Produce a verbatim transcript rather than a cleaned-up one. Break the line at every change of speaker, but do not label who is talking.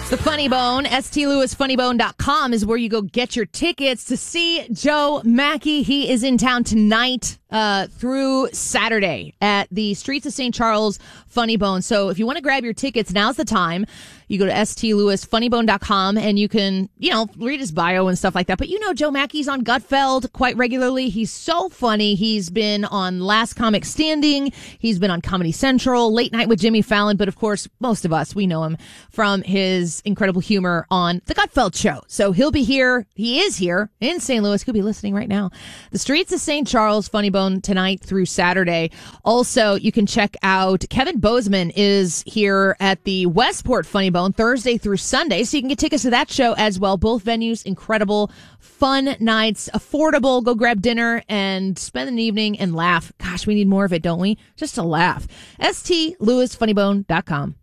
It's the Funny Bone. S T Lewis Funny Bone dot com is where you go get your tickets to see Joe Mackey. He is in town tonight uh, through Saturday at the Streets of Saint Charles Funny Bone. So if you want to grab your tickets, now's the time. You go to S T Lewis Funny Bone dot com and you can, you know, read his bio and stuff like that. But you know, Joe Mackey's on Gutfeld quite regularly. He's so funny. He's been on Last Comic Standing. He's been on Comedy Central, Late Night with Jimmy Fallon. But of course, most of us, we know him from his incredible humor on The Gutfeld Show. So he'll be here. He is here in Saint Louis. Could be listening right now. The Streets of Saint Charles Funny Bone tonight through Saturday. Also, you can check out Kevin Bozeman is here at the Westport Funny Bone Thursday through Sunday. So you can get tickets to that show as well. Both venues, incredible, fun nights, affordable. Go grab dinner and spend an evening and laugh. Gosh, we need more of it, don't we? Just to laugh. S T Lewis Funny Bone dot com.